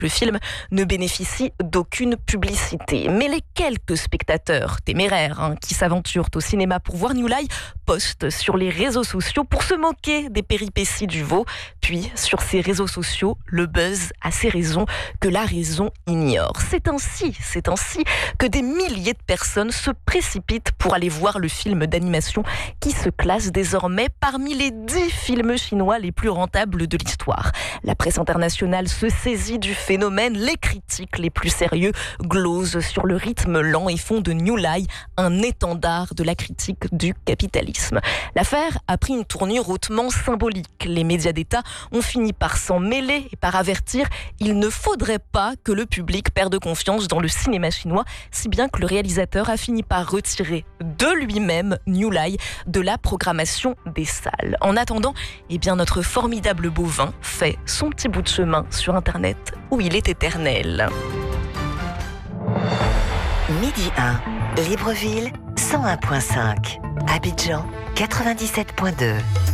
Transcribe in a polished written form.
Le film ne bénéficie d'aucune publicité. Mais les quelques spectateurs téméraires qui s'aventurent au cinéma pour voir New Lie postent sur les réseaux sociaux pour se moquer des péripéties du veau. Puis, sur ces réseaux sociaux, le buzz a ses raisons que la raison ignore. C'est ainsi que des milliers de personnes se précipitent pour aller voir le film d'animation qui se classe désormais parmi les 10 films chinois les plus rentables de l'histoire. La presse internationale se saisit du phénomène. Les critiques les plus sérieux glosent sur le rythme lent et font de New Lie un étendard de la critique du capitalisme. L'affaire a pris une tournure hautement symbolique. Les médias d'État ont fini par s'en mêler et par avertir il ne faudrait pas que le public perde confiance dans le cinéma chinois, si bien que le réalisateur a fini par retirer de lui-même New Lie de la programmation des salles. En attendant, notre formidable bovin fait son petit bout de chemin sur Internet où il est éternel. Midi 1, Libreville 101.5, Abidjan 97.2.